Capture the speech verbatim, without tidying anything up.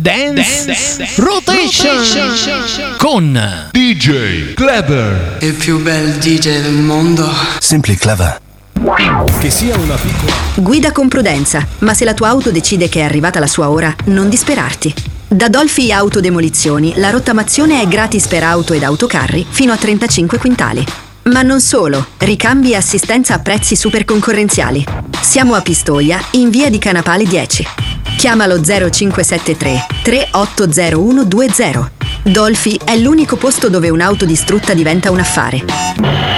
Dance, Dance Rotation, Rotation con D J Clever, il più bel D J del mondo. Simply Clever. Che sia una piccola. Guida con prudenza, ma se la tua auto decide che è arrivata la sua ora, non disperarti. Da Dolphy Autodemolizioni la rottamazione è gratis per auto ed autocarri fino a trentacinque quintali. Ma non solo, ricambi e assistenza a prezzi super concorrenziali. Siamo a Pistoia, in via di Canapale dieci. Chiamalo zero cinque sette tre tre otto zero uno due zero. Dolphy è l'unico posto dove un'auto distrutta diventa un affare.